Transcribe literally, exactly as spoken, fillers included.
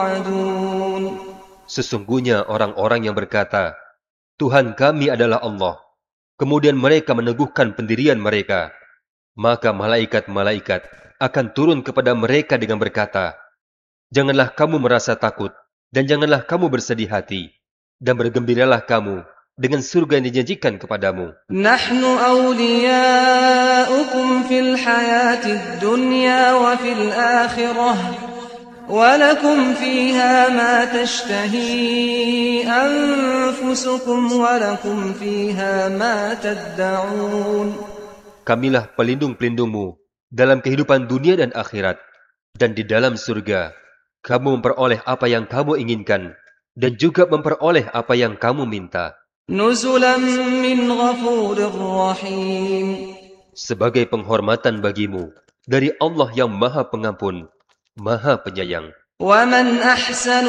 Sesungguhnya orang-orang yang berkata, Tuhan kami adalah Allah. Kemudian mereka meneguhkan pendirian mereka. Maka malaikat-malaikat akan turun kepada mereka dengan berkata, Janganlah kamu merasa takut, dan janganlah kamu bersedih hati, dan bergembiralah kamu dengan surga yang dijanjikan kepadamu. Nahnu awliya'ukum fil hayatid dunya wa fil akhirah. وَلَكُمْ فِيهَا مَا تَشْتَهِي أَنفُسُكُمْ وَلَكُمْ فِيهَا مَا تَدَّعُونَ. Kamilah pelindung-pelindungmu dalam kehidupan dunia dan akhirat, dan di dalam surga kamu memperoleh apa yang kamu inginkan dan juga memperoleh apa yang kamu minta. نُزُلًا مِّنْ غَفُورٍ رَّحِيمٍ. Sebagai penghormatan bagimu dari Allah yang Maha Pengampun, Maha Penyayang. وَمَنْ أَحْسَنُ